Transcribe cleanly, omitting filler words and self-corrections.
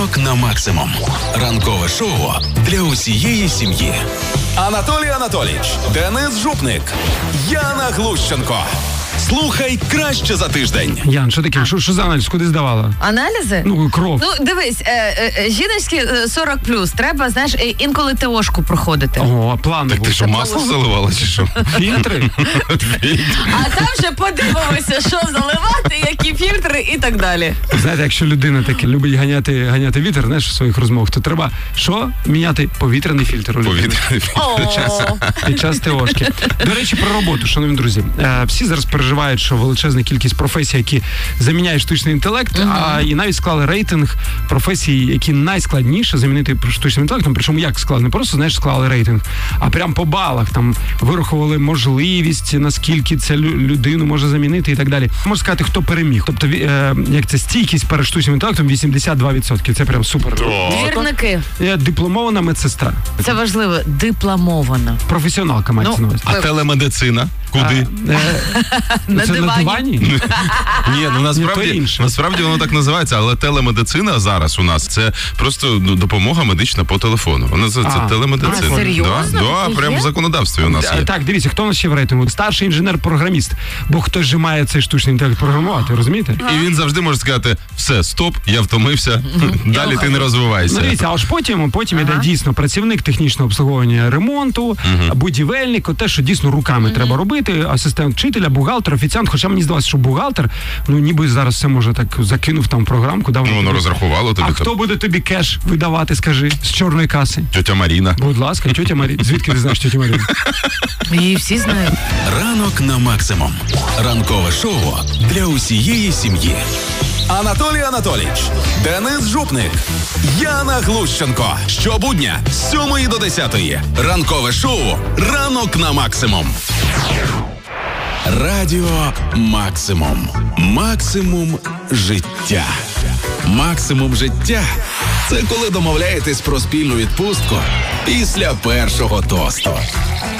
Ранок на максимум. Ранкове шоу для усієї сім'ї. Анатолій Анатолійович, Денис Жупник, Яна Глущенко. Слухай краще за тиждень. Ян, що таке? Що за аналіз? Куди здавала? Аналізи? Ну, кров. Ну, дивись, жіночки 40+, треба, знаєш, інколи ТОшку проходити. Ого, плани Так були. ти що, масло заливала чи що? Фільтри? А там вже подивимося, що заливати, які фільтри і так далі. Знаєте, якщо людина таки любить ганяти вітер, знаєш, в своїх розмовах, то треба що? Міняти повітряний фільтр у людини. Під час ТОшки. До речі, про роботу, шановні друзі. Всі зараз переживають, що величезна кількість професій, які заміняють штучний інтелект, і навіть склали рейтинг професій, які найскладніше замінити штучним інтелектом. Причому як склали? Не просто, знаєш, склали рейтинг, а прям по балах. Там вирахували можливість, наскільки це людину може замінити і так далі. Можна сказати, хто переміг. Тобто, як це, стійкість перед штучним інтелектом 82%. Це прям супер. Двірники. Дипломована медсестра. Це важливо. Дипломована. Професіоналка мається на увазі. А телемедицина? Куди? На Це на дивані. дивані? Ні, ну то інше. насправді воно так називається, але телемедицина зараз у нас це просто допомога медична по телефону. Вона це телемедицина. А, серйозно? Да, Таке прямо є? в законодавстві у нас є. Так, дивіться, хто у нас ще в рейтингу? Старший інженер-програміст. Бо хтось же має цей штучний інтелект програмувати, розумієте? І він завжди може сказати: все, стоп, я втомився, далі ти не розвивайся. Ну, дивіться, а аж потім іде дійсно працівник технічного обслуговування ремонту, будівельник, те, що дійсно руками треба робити, асистент вчителя, бухгалтер, офіціант. Хоча мені здалося, що бухгалтер, ну ніби зараз все може так закинув там програмку. Ну, воно розрахувало тобі. А хто буде тобі кеш видавати, скажи, з чорної каси? Тьотя Маріна. Будь ласка, тьотя Маріна. Звідки ти знаєш тьотю Маріну? Її всі знають. Ранок на максимум. Ранкове шоу для усієї сім'ї. Анатолій Анатолійович, Денис Жупник, Яна Глущенко. Щобудня з 7 до 10. Ранкове шоу «Ранок на максимум». Радіо Максимум. Максимум життя. Максимум життя – це коли домовляєтесь про спільну відпустку після першого тосту.